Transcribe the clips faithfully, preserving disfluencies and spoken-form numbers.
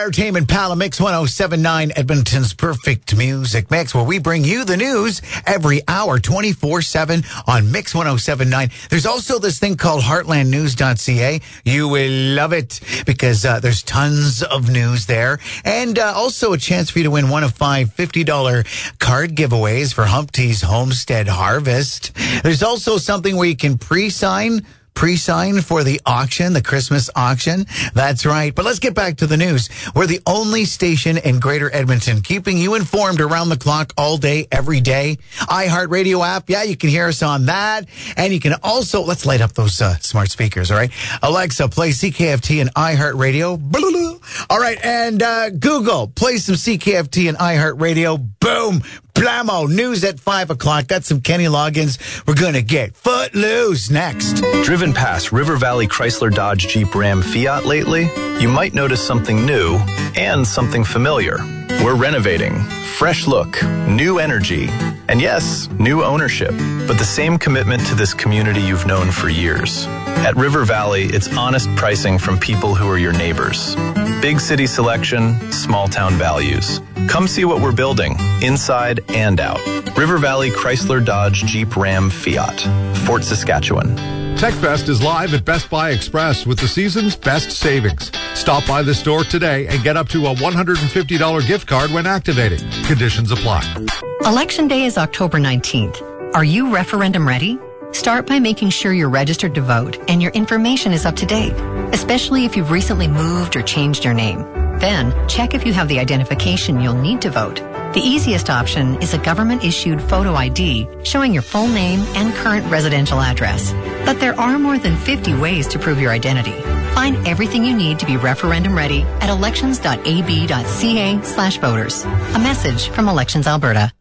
Entertainment Pal, Mix one oh seven point nine, Edmonton's perfect music mix, where we bring you the news every hour, twenty-four seven on Mix one oh seven point nine. There's also this thing called heartland news dot c a. You will love it because uh, there's tons of news there. And uh, also a chance for you to win one of five fifty dollars card giveaways for Humpty's Homestead Harvest. There's also something where you can pre-sign Pre-sign for the auction, the Christmas auction. That's right. But let's get back to the news. We're the only station in Greater Edmonton keeping you informed around the clock all day, every day. iHeartRadio app. Yeah, you can hear us on that. And you can also, let's light up those uh, smart speakers, all right? Alexa, play C K F T and iHeartRadio. All right. And uh, Google, play some C K F T and iHeartRadio. Boom. Blammo. News at five o'clock. Got some Kenny Loggins. We're going to get footloose next. Driven past River Valley Chrysler Dodge Jeep Ram Fiat lately? You might notice something new and something familiar. We're renovating. Fresh look, new energy, and yes, new ownership, but the same commitment to this community you've known for years. At River Valley, it's honest pricing from people who are your neighbors. Big city selection, small town values. Come see what we're building, inside and out. River Valley Chrysler Dodge Jeep Ram Fiat, Fort Saskatchewan. TechFest is live at Best Buy Express with the season's best savings. Stop by the store today and get up to a one hundred fifty dollars gift card when activating. Conditions apply. Election Day is October nineteenth. Are you referendum ready? Start by making sure you're registered to vote and your information is up to date, especially if you've recently moved or changed your name. Then, check if you have the identification you'll need to vote. The easiest option is a government-issued photo I D showing your full name and current residential address. But there are more than fifty ways to prove your identity. Find everything you need to be referendum ready at elections dot a b dot c a slash voters. A message from Elections Alberta.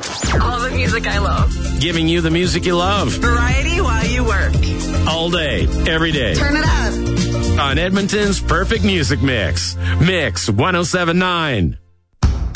All the music I love. Giving you the music you love. Variety while you work. All day, every day. Turn it up. On Edmonton's perfect music mix. Mix one oh seven point nine.